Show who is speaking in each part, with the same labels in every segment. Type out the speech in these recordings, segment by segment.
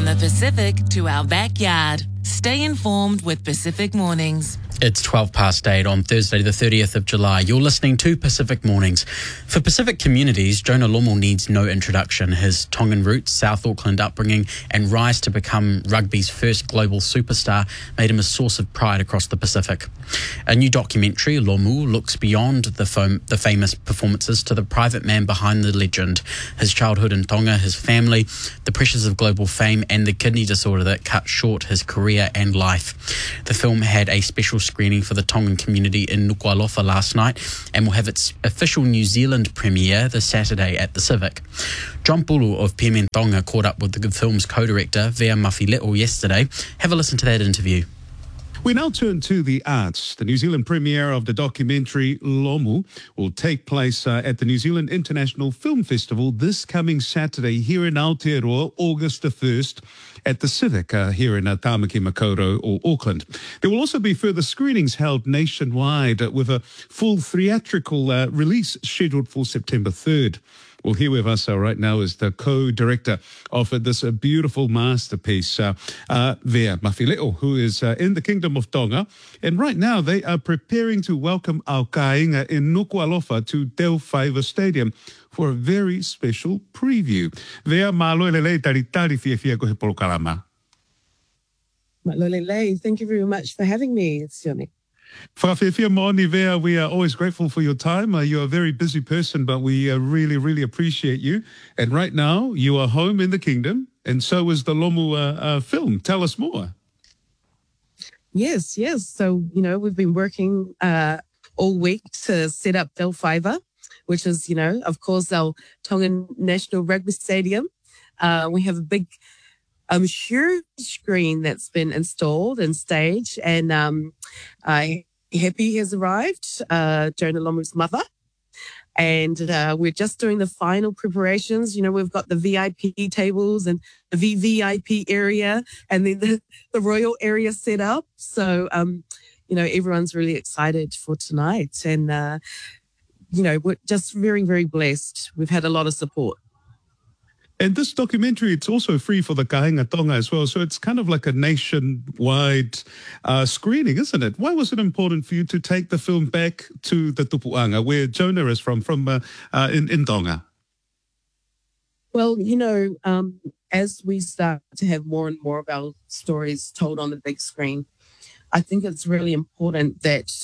Speaker 1: From the Pacific to our backyard. Stay informed with Pacific Mornings.
Speaker 2: It's 8:12 on Thursday, the 30th of July. You're listening to Pacific Mornings. For Pacific communities, Jonah Lomu needs no introduction. His Tongan roots, South Auckland upbringing, and rise to become rugby's first global superstar made him a source of pride across the Pacific. A new documentary, Lomu, looks beyond the famous performances to the private man behind the legend, his childhood in Tonga, his family, the pressures of global fame, and the kidney disorder that cut short his career and life. The film had a special screening for the Tongan community in Nuku'alofa last night and will have its official New Zealand premiere this Saturday at the Civic. John Pulu of Piemen Tonga caught up with the film's co-director, Vea Mawhile'o, yesterday. Have a listen to that interview.
Speaker 3: We now turn to the arts. The New Zealand premiere of the documentary Lomu will take place at the New Zealand International Film Festival this coming Saturday here in Aotearoa, August the 1st, at the Civic here in Tāmaki Makaurau or Auckland. There will also be further screenings held nationwide with a full theatrical release scheduled for September 3rd. Well, here with us right now is the co-director of this beautiful masterpiece, Vea Mawhile'o, who is in the Kingdom of Tonga. And right now they are preparing to welcome our kāinga in Nuku'alofa to Dell Fiver Stadium for a very special preview. Vea, māloe lelei taritari fia kohe polokalama.
Speaker 4: Māloe lelei, thank you very much for having me, Sione.
Speaker 3: Whakawhiwhia maoni, Vea, we are always grateful for your time. You're a very busy person, but we really, really appreciate you. And right now, you are home in the kingdom, and so is the Lomu film. Tell us more.
Speaker 4: Yes. So, we've been working all week to set up Dell Fiver, which is, of course, our Tongan National Rugby Stadium. We have a big huge screen that's been installed and staged, and Happy has arrived, Jonah Lomu's mother, and we're just doing the final preparations. We've got the VIP tables and the VVIP area, and then the royal area set up. So, everyone's really excited for tonight, and we're just very, very blessed. We've had a lot of support.
Speaker 3: And this documentary, it's also free for the Kāinga Tonga as well. So it's kind of like a nationwide screening, isn't it? Why was it important for you to take the film back to the Tupuanga, where Jonah is from in Tonga?
Speaker 4: Well, as we start to have more and more of our stories told on the big screen, I think it's really important that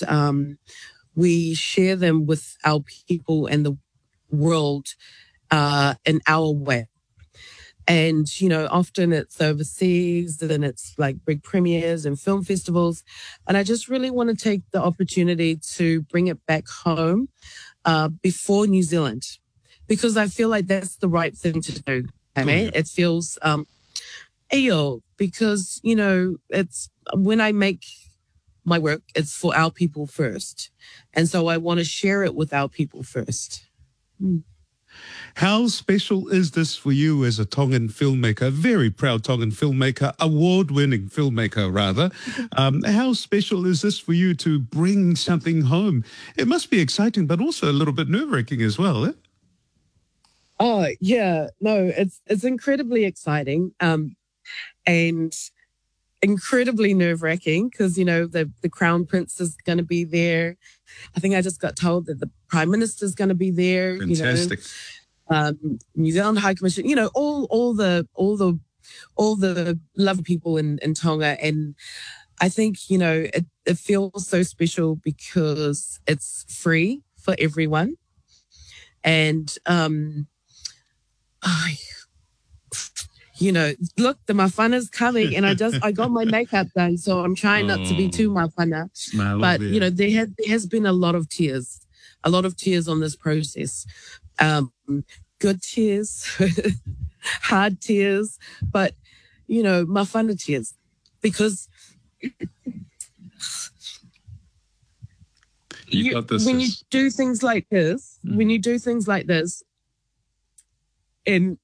Speaker 4: we share them with our people and the world in our way. And, often it's overseas, then it's like big premieres and film festivals. And I just really want to take the opportunity to bring it back home before New Zealand, because I feel like that's the right thing to do. It feels, because, it's when I make my work, it's for our people first. And so I want to share it with our people first.
Speaker 3: How special is this for you as a Tongan filmmaker, very proud Tongan filmmaker, award-winning filmmaker, rather? How special is this for you to bring something home? It must be exciting, but also a little bit nerve-wracking as well, eh?
Speaker 4: Oh, yeah. No, it's incredibly exciting and incredibly nerve-wracking because, the Crown Prince is going to be there. I think I just got told that the Prime Minister is going to be there.
Speaker 3: Fantastic.
Speaker 4: New Zealand High Commission, all the lovely people in Tonga. And I think, it feels so special because it's free for everyone. And, look, the mawhana's coming, and I got my makeup done, so I'm trying not to be too mawhana. But, there has been a lot of tears on this process. Good tears, hard tears, but, mawhana tears, because when you do things like this, and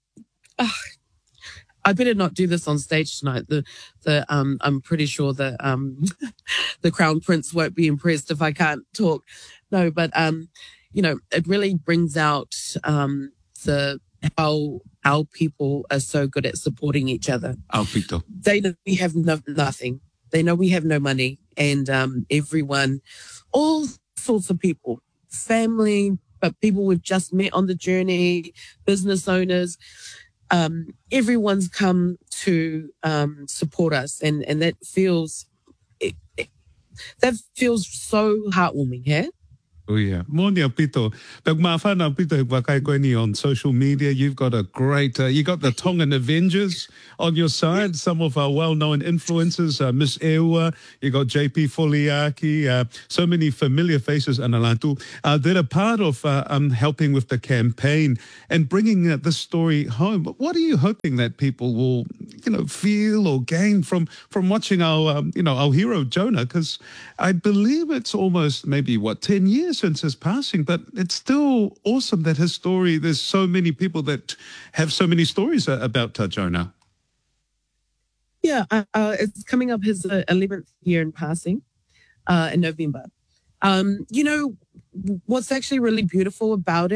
Speaker 4: I better not do this on stage tonight. I'm pretty sure that the Crown Prince won't be impressed if I can't talk. No, but it really brings out the how our people are so good at supporting each other.
Speaker 3: Aupito.
Speaker 4: They know we have nothing. They know we have no money, and everyone, all sorts of people, family, but people we've just met on the journey, business owners, everyone's come to support us, and that feels so heartwarming, yeah?
Speaker 3: Oh, yeah. Morning, Pito. But Mafana Pito, Wakaikweni on social media. You've got a great, you got the Tongan Avengers on your side, some of our well-known influencers, Miss Ewa, you got JP Foliaki, so many familiar faces, Analatu, that are part of helping with the campaign and bringing this story home. What are you hoping that people will, feel or gain from watching our, our hero Jonah? Because I believe it's almost maybe, 10 years since his passing, but it's still awesome that his story, there's so many people that have so many stories about Jonah.
Speaker 4: Yeah, it's coming up his 11th year in passing in November. What's actually really beautiful about it